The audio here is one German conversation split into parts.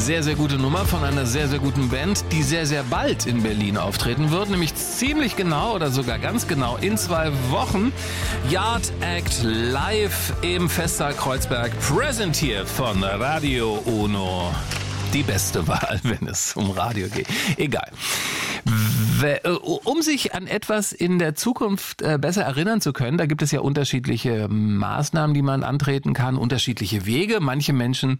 sehr, sehr gute Nummer von einer sehr, sehr guten Band, die sehr, sehr bald in Berlin auftreten wird, nämlich ziemlich genau oder sogar ganz genau in 2 Wochen. Yard Act live im Festsaal Kreuzberg, präsentiert von Radio Uno. Die beste Wahl, wenn es um Radio geht. Egal. Um sich an etwas in der Zukunft besser erinnern zu können, da gibt es ja unterschiedliche Maßnahmen, die man antreten kann, unterschiedliche Wege. Manche Menschen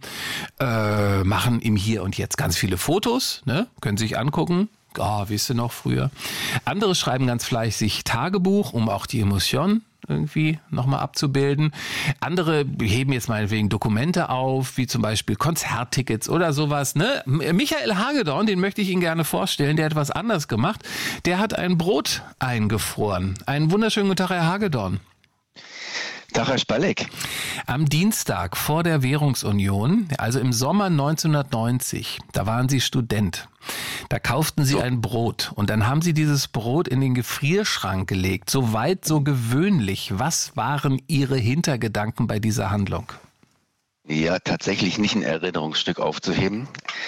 machen im Hier und Jetzt ganz viele Fotos, ne? Können sich angucken. Wisst ihr noch früher. Andere schreiben ganz fleißig Tagebuch, um auch die Emotionen irgendwie nochmal abzubilden. Andere heben jetzt meinetwegen Dokumente auf, wie zum Beispiel Konzerttickets oder sowas. Ne? Michael Hagedorn, den möchte ich Ihnen gerne vorstellen, der hat was anders gemacht. Der hat ein Brot eingefroren. Einen wunderschönen guten Tag, Herr Hagedorn. Tag, Herr Spalleck. Am Dienstag vor der Währungsunion, also im Sommer 1990, da waren Sie Student. Da kauften Sie ein Brot und dann haben Sie dieses Brot in den Gefrierschrank gelegt. So weit, so gewöhnlich. Was waren Ihre Hintergedanken bei dieser Handlung? Ja, tatsächlich nicht ein Erinnerungsstück aufzuheben,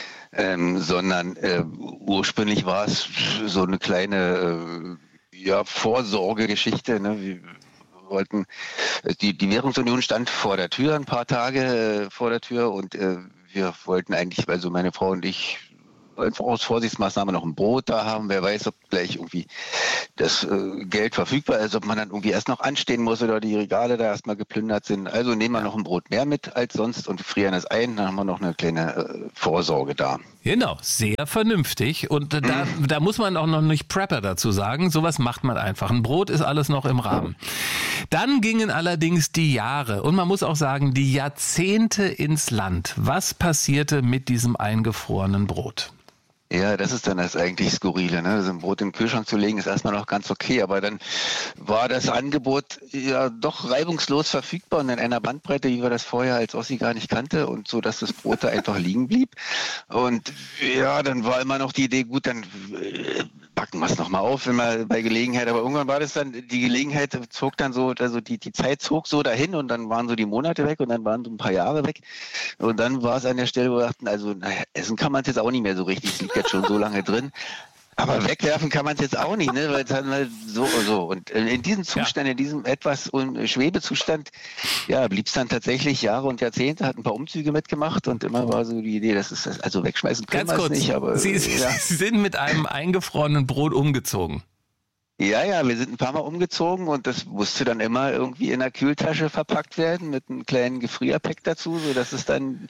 sondern ursprünglich war es so eine kleine Vorsorgegeschichte, ne? Wir wollten, die Währungsunion stand vor der Tür, ein paar Tage vor der Tür, und wir wollten eigentlich, also meine Frau und ich, einfach aus Vorsichtsmaßnahme noch ein Brot da haben. Wer weiß, ob gleich irgendwie das Geld verfügbar ist, ob man dann irgendwie erst noch anstehen muss oder die Regale da erstmal geplündert sind. Also nehmen wir noch ein Brot mehr mit als sonst und frieren es ein, dann haben wir noch eine kleine Vorsorge da. Genau, sehr vernünftig. Und da muss man auch noch nicht Prepper dazu sagen. Sowas macht man einfach. Ein Brot ist alles noch im Rahmen. Dann gingen allerdings die Jahre und man muss auch sagen, die Jahrzehnte ins Land. Was passierte mit diesem eingefrorenen Brot? Ja, das ist dann das eigentlich Skurrile, ne? So ein Brot in den Kühlschrank zu legen ist erstmal noch ganz okay, aber dann war das Angebot ja doch reibungslos verfügbar und in einer Bandbreite, wie wir das vorher als Ossi gar nicht kannte, und so, dass das Brot da einfach liegen blieb. Und ja, dann war immer noch die Idee, gut, dann backen wir es nochmal auf, wenn wir bei Gelegenheit, aber irgendwann war das dann, die Gelegenheit zog dann so, also die Zeit zog so dahin und dann waren so die Monate weg und dann waren so ein paar Jahre weg und dann war es an der Stelle, wo wir dachten, also naja, essen kann man es jetzt auch nicht mehr so richtig, es liegt jetzt schon so lange drin. Aber wegwerfen kann man es jetzt auch nicht, ne? Weil es dann halt so. Und in diesem Zustand, in diesem etwas Schwebezustand, ja, blieb es dann tatsächlich Jahre und Jahrzehnte, hat ein paar Umzüge mitgemacht und immer war so die Idee, das ist das, also wegschmeißen können wir es nicht. Aber Sie sind mit einem eingefrorenen Brot umgezogen. Ja, wir sind ein paar Mal umgezogen und das musste dann immer irgendwie in einer Kühltasche verpackt werden mit einem kleinen Gefrierpack dazu, so dass es dann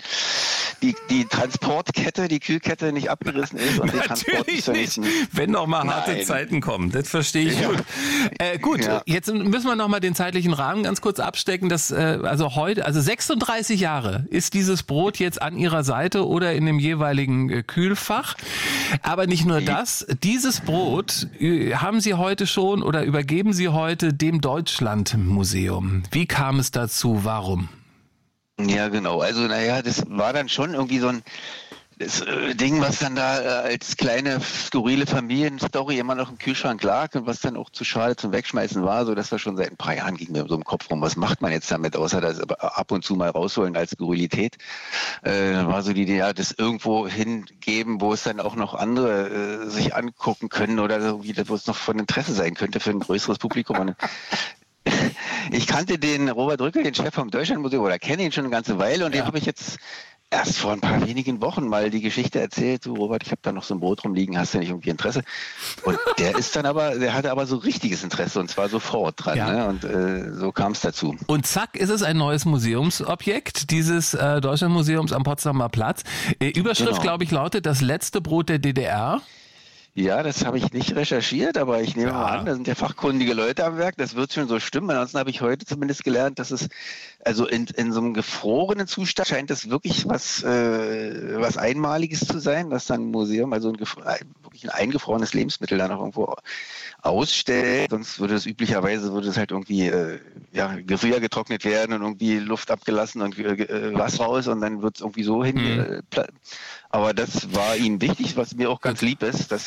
die Transportkette, die Kühlkette nicht abgerissen ist und die Transport nicht, wenn noch mal harte Zeiten kommen. Das verstehe ich gut. Jetzt müssen wir noch mal den zeitlichen Rahmen ganz kurz abstecken. Das also 36 Jahre ist dieses Brot jetzt an Ihrer Seite oder in dem jeweiligen Kühlfach. Aber nicht nur das. Dieses Brot haben Sie heute schon oder übergeben Sie heute dem Deutschlandmuseum. Wie kam es dazu? Warum? Ja, genau. Also, das war dann schon irgendwie so ein Ding, was dann da als kleine, skurrile Familienstory immer noch im Kühlschrank lag und was dann auch zu schade zum Wegschmeißen war, so dass wir schon seit ein paar Jahren, ging mir so im Kopf rum, was macht man jetzt damit, außer das ab und zu mal rausholen als Skurrilität. Dann war so die Idee, das irgendwo hingeben, wo es dann auch noch andere sich angucken können oder irgendwie, wo es noch von Interesse sein könnte für ein größeres Publikum. Und ich kannte den Robert Rückel, den Chef vom Deutschlandmuseum, oder kenne ihn schon eine ganze Weile, und dem habe ich jetzt erst vor ein paar wenigen Wochen mal die Geschichte erzählt. Du, Robert, ich habe da noch so ein Brot rumliegen, hast du nicht irgendwie Interesse? Und der hatte aber so richtiges Interesse und zwar sofort dran. Ja. Ne? Und so kam es dazu. Und zack, ist es ein neues Museumsobjekt dieses Deutschlandmuseums am Potsdamer Platz. Überschrift, glaube ich, lautet: Das letzte Brot der DDR. Ja, das habe ich nicht recherchiert, aber ich nehme mal an, da sind ja fachkundige Leute am Werk, das wird schon so stimmen. Ansonsten habe ich heute zumindest gelernt, dass es, also in so einem gefrorenen Zustand scheint das wirklich was Einmaliges zu sein, dass dann ein Museum, also wirklich ein eingefrorenes Lebensmittel da noch irgendwo ausstellt. Sonst würde es üblicherweise, halt irgendwie Gefrier getrocknet werden und irgendwie Luft abgelassen und Wasser raus und dann wird es irgendwie so hin. Aber das war ihm wichtig, was mir auch ganz lieb ist, dass jetzt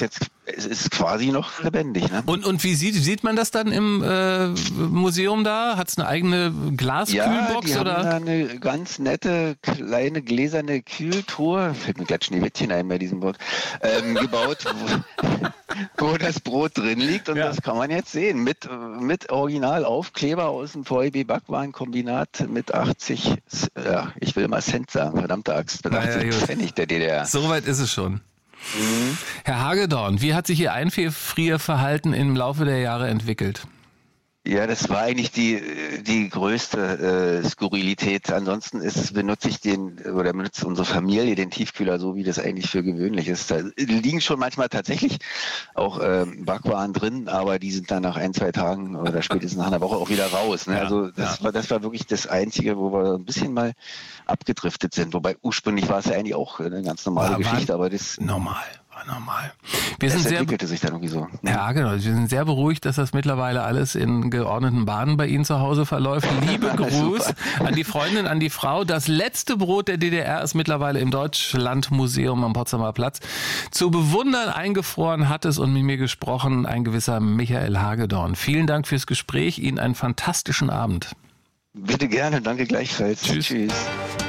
es ist quasi noch lebendig. Ne? Und wie sieht man das dann im Museum da? Hat es eine eigene Glaskühlbox? Ja, die oder? haben da eine ganz nette, kleine, gläserne Kühltruhe, fällt mir gleich Schneewittchen ein bei diesem Wort, gebaut, wo das Brot drin liegt und das kann man jetzt sehen. Mit Originalaufkleber aus dem VEB Backwarenkombinat mit 80, ich will mal Cent sagen, verdammte Axt, mit 80 Pfennig der DDR. Soweit ist es schon. Herr Hagedorn, wie hat sich Ihr Einfrierverhalten im Laufe der Jahre entwickelt? Ja, das war eigentlich die größte Skurrilität. Ansonsten benutze unsere Familie den Tiefkühler so, wie das eigentlich für gewöhnlich ist. Da liegen schon manchmal tatsächlich auch Backwaren drin, aber die sind dann nach 1-2 Tagen oder spätestens nach einer Woche auch wieder raus. Ne? Also das war wirklich das Einzige, wo wir ein bisschen mal abgedriftet sind. Wobei ursprünglich war es ja eigentlich auch eine ganz normale Geschichte, aber das normal. Das entwickelte sich dann irgendwie so. Ja, genau. Wir sind sehr beruhigt, dass das mittlerweile alles in geordneten Bahnen bei Ihnen zu Hause verläuft. Liebe Gruß an die Freundin, an die Frau. Das letzte Brot der DDR ist mittlerweile im Deutschlandmuseum am Potsdamer Platz zu bewundern. Eingefroren hat es und mit mir gesprochen ein gewisser Michael Hagedorn. Vielen Dank fürs Gespräch. Ihnen einen fantastischen Abend. Bitte gerne. Danke gleichfalls. Tschüss. Tschüss.